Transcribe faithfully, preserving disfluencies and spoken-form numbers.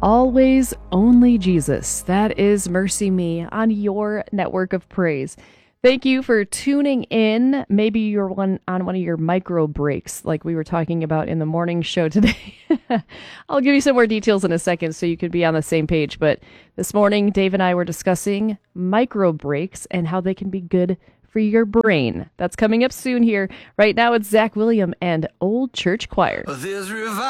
Always Only Jesus. That is Mercy Me on your network of praise. Thank you for tuning in. Maybe you're one on one of your micro breaks like we were talking about in the morning show today. I'll give you some more details in a second so you could be on the same page. But this morning, Dave and I were discussing micro breaks and how they can be good for your brain. That's coming up soon here. Right now, it's Zach William and Old Church Choir.